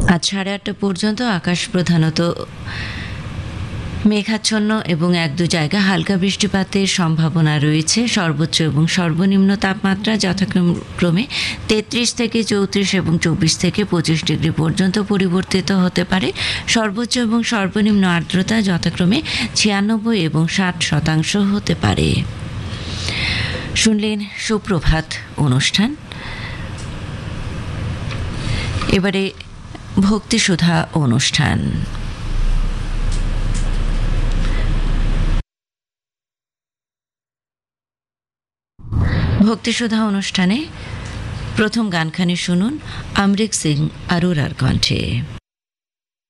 আজ 8:30 পর্যন্ত আকাশ প্রধানত মেঘাচ্ছন্ন এবং 1-2 জায়গায় হালকা বৃষ্টিপাতের সম্ভাবনা রয়েছে। সর্বোচ্চ এবং সর্বনিম্ন তাপমাত্রা যথাক্রমে 33 থেকে 34 এবং 24 থেকে 25 ডিগ্রি পর্যন্ত পরিবর্তিত হতে পারে। সর্বোচ্চ এবং সর্বনিম্ন আর্দ্রতা যথাক্রমে 96 এবং 60% হতে পারে। শুনলেন সুপ্রভাত অনুষ্ঠান। এবারে ভক্তিসুধা অনুষ্ঠান। ভক্তিসুধা অনুষ্ঠানে প্রথম গানখানি শুনুন অমরিক সিং অরোরার কণ্ঠে।